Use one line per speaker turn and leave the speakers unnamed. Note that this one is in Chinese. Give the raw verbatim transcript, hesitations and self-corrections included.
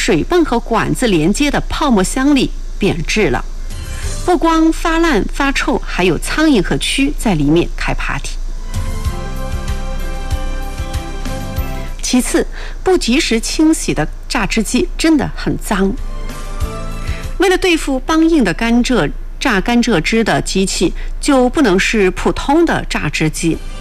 水泵和管子连接的泡沫箱里变质了，不光发烂发臭，还有苍蝇和蛆在里面开 party。其次，不及时清洗的榨汁机真的很脏。为了对付梆硬的甘蔗榨甘蔗汁的机器，就不能是普通的榨汁机。